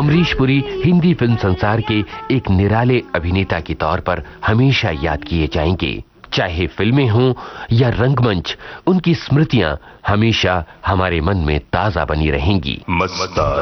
Amrish Puri Hindi film संसार के एक निराले अभिनेता के तौर पर हमेशा याद किए जाएंगे। चाहे फिल्में हों या रंगमंच, उनकी स्मृतियां हमेशा हमारे मन में ताजा बनी रहेंगी। मस्तान।